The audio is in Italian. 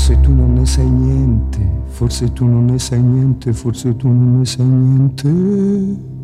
Forse tu non ne sai niente, forse tu non ne sai niente, forse tu non ne sai niente.